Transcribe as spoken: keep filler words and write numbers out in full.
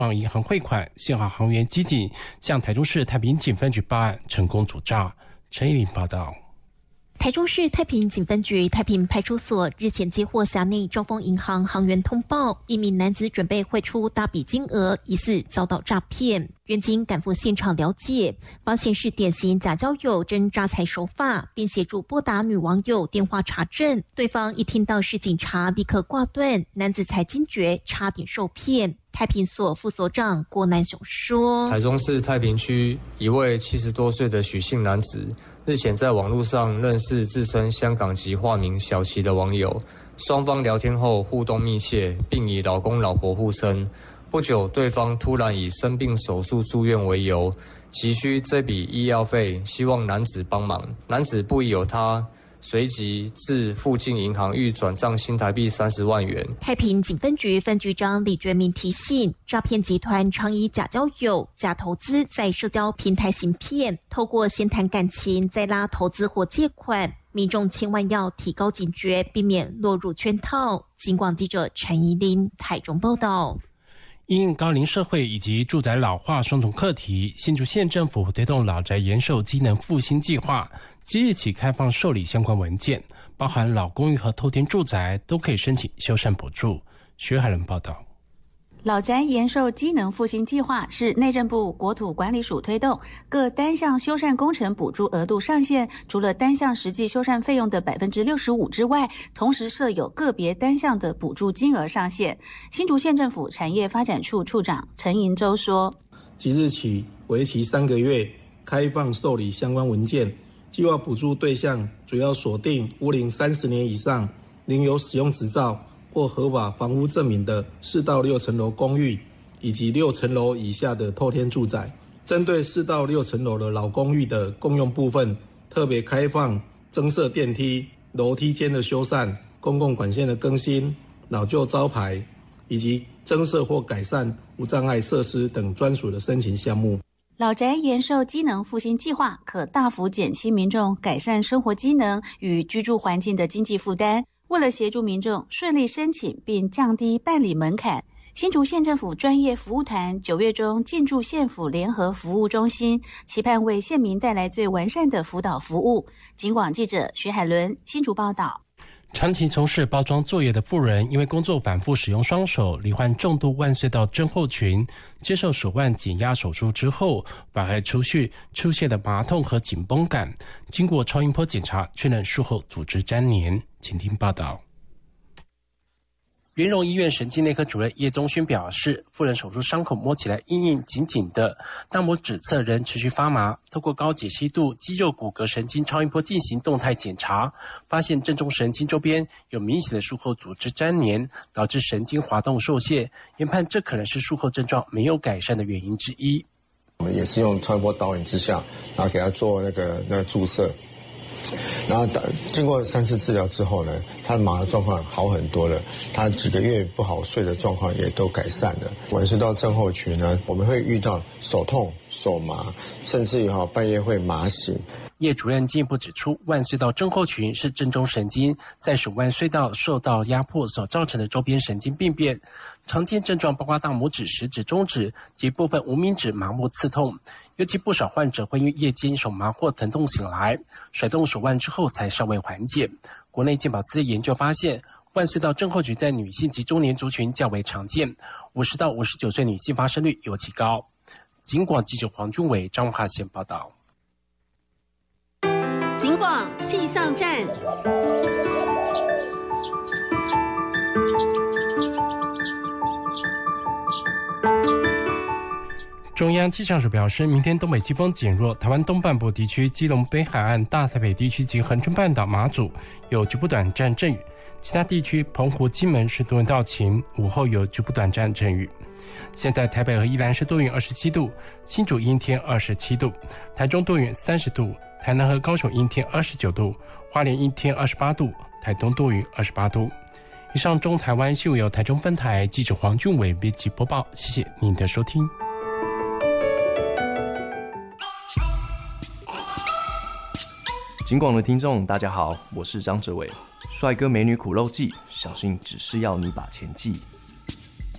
往银行汇款，幸好行员机警向台中市太平警分局报案，成功阻诈。陈依林报道。 台中市太平警分局太平派出所日前接获辖内兆丰银行行员通报，一名男子准备汇出大笔金额，疑似遭到诈骗。员警赶赴现场了解，发现是典型假交友真诈财手法，并协助拨打女网友电话查证。对方一听到是警察，立刻挂断，男子才惊觉差点受骗。太平所副所长郭南雄说：“ 台中市太平区一位七十多岁的许姓男子，日前在网络上认识自称香港籍化名小琪的网友，双方聊天后互动密切，并以老公老婆互称。不久，对方突然以生病手术住院为由，急需这笔医药费，希望男子帮忙。男子不疑有他，随即至附近银行预转账新台币三十万元。 太平警分局分局长李觉明提醒，诈骗集团常以假交友、假投资在社交平台行骗，透过先谈感情，再拉投资或借款。民众千万要提高警觉，避免落入圈套。警广记者陈怡琳台中报道。 因应高龄社会以及住宅老化双重课题，新竹县政府推动老宅延寿机能复兴计划，即日起开放受理相关文件，包含老公寓和透天住宅都可以申请修缮补助。薛海伦报道。 老宅延寿机能复兴计划是内政部国土管理署推动，各单项修缮工程补助额度上限，除了单项实际修缮费用的百分之六十五之外，同时设有个别单项的补助金额上限。新竹县政府产业发展处处长陈银洲说：“ 即日起为期三个月，开放受理相关文件。计划补助对象主要锁定屋龄三十年以上，领有使用执照或合法房屋证明的四到六层楼公寓，以及六层楼以下的透天住宅。针对四到六层楼的老公寓的共用部分，特别开放增设电梯、楼梯间的修缮、公共管线的更新、老旧招牌，以及增设或改善无障碍设施等专属的申请项目。” 老宅延寿机能复兴计划可大幅减轻民众改善生活机能与居住环境的经济负担。为了协助民众顺利申请并降低办理门槛，新竹县政府专业服务团九月中进驻县府联合服务中心，期盼为县民带来最完善的辅导服务。警广记者徐海伦新竹报道。 长期从事包装作业的妇人，因为工作反复使用双手，罹患重度腕隧道症候群，接受手腕减压手术之后，反而出现出现了麻痛和紧绷感。经过超音波检查，确认术后组织粘连。请听报道。元荣医院神经内科主任叶宗勋表示，妇人手术伤口摸起来硬硬紧紧的，大拇指侧仍持续发麻。透过高解析度肌肉骨骼神经超音波进行动态检查，发现正中神经周边有明显的术后组织粘连，导致神经滑动受限，研判这可能是术后症状没有改善的原因之一。 我们也是用超音波导引之下，然后给他做那个那个注射。然后经过三次治疗之后呢，他麻的状况好很多了，他几个月不好睡的状况也都改善了。腕隧道症候群呢，我们会遇到手痛、手麻，甚至于哈半夜会麻醒。 叶主任进一步指出，腕隧道症候群是正中神经在手腕隧道受到压迫所造成的周边神经病变，常见症状包括大拇指、食指、中指及部分无名指麻木刺痛。尤其不少患者会因夜间手麻或疼痛醒来，甩动手腕之后才稍微缓解。国内健保司的研究发现，腕隧道症候群在女性及中年族群较为常见，五十到五十九岁女性发生率尤其高。警广记者黄俊伟、彰化县报道。 警广气象站。 中央气象署表示，明天东北季风减弱，台湾东半部地区、基隆北海岸、大台北地区及恒春半岛、马祖有局部短暂阵雨，其他地区澎湖、金门是多云到晴，午后有局部短暂阵雨。现在台北和宜兰是多云二十七度，新竹阴天二十七度，台中多云三十度，台南和高雄阴天二十九度，花莲阴天二十八度，台东多云二十八度。以上中台湾新闻由台中分台记者黄俊伟编辑播报，谢谢您的收听。 警广的听众大家好，我是张哲伟。帅哥美女苦肉计，小心只是要你把钱记。